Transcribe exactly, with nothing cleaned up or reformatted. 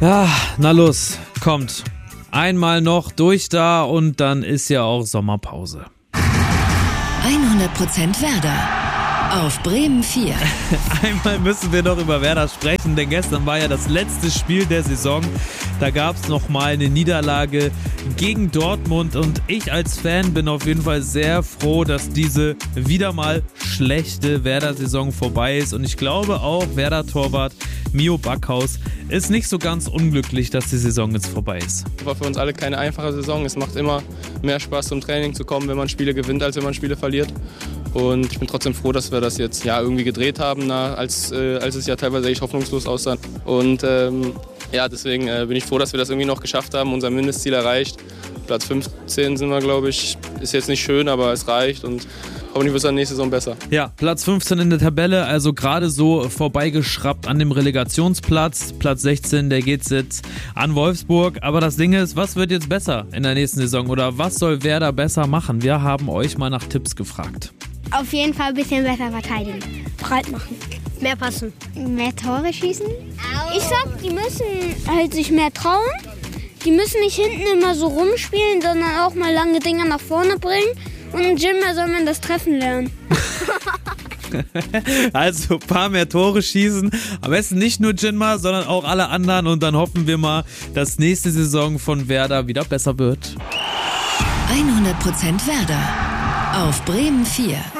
Ah, na los, kommt. Einmal noch durch da und dann ist ja auch Sommerpause. hundert Prozent Werder auf Bremen vier. Einmal müssen wir noch über Werder sprechen, denn gestern war ja das letzte Spiel der Saison. Da gab es nochmal eine Niederlage gegen Dortmund und ich als Fan bin auf jeden Fall sehr froh, dass diese wieder mal schlechte Werder-Saison vorbei ist. Und ich glaube auch, Werder-Torwart Mio Backhaus ist nicht so ganz unglücklich, dass die Saison jetzt vorbei ist. War für uns alle keine einfache Saison. Es macht immer mehr Spaß, zum Training zu kommen, wenn man Spiele gewinnt, als wenn man Spiele verliert. Und ich bin trotzdem froh, dass wir das jetzt ja irgendwie gedreht haben, na, als, äh, als es ja teilweise echt hoffnungslos aussah. Und ähm, ja, deswegen äh, bin ich froh, dass wir das irgendwie noch geschafft haben, unser Mindestziel erreicht. Platz fünfzehn sind wir, glaube ich. Ist jetzt nicht schön, aber es reicht und hoffentlich wird es dann nächste Saison besser. Ja, Platz fünfzehn in der Tabelle, also gerade so vorbeigeschraubt an dem Relegationsplatz. Platz sechzehn, der geht jetzt an Wolfsburg. Aber das Ding ist, was wird jetzt besser in der nächsten Saison oder was soll Werder besser machen? Wir haben euch mal nach Tipps gefragt. Auf jeden Fall ein bisschen besser verteidigen. Breit machen. Mehr passen. Mehr Tore schießen. Ich sag, die müssen halt sich mehr trauen. Die müssen nicht hinten immer so rumspielen, sondern auch mal lange Dinger nach vorne bringen. Und im Gym soll man das Treffen lernen. Also ein paar mehr Tore schießen. Am besten nicht nur Jinma, sondern auch alle anderen. Und dann hoffen wir mal, dass nächste Saison von Werder wieder besser wird. hundert Prozent Werder auf Bremen vier.